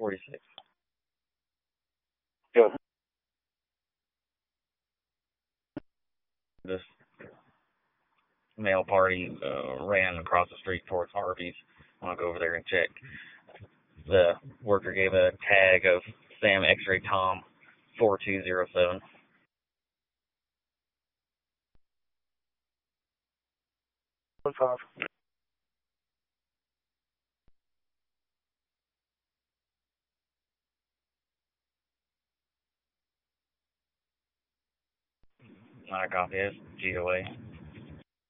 46. Good. This male party ran across the street towards Harvey's. I want to go over there and check. The worker gave a tag of Sam X-Ray Tom 4207. 1-5. I copy it. GOA.